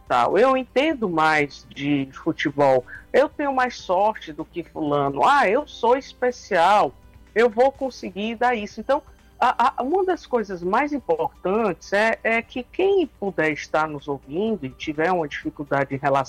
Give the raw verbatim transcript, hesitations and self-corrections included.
tal. Eu entendo mais de futebol. Eu tenho mais sorte do que fulano. Ah, eu sou especial. Eu vou conseguir dar isso. Então, a, a, uma das coisas mais importantes é, é que quem puder estar nos ouvindo e tiver uma dificuldade em relação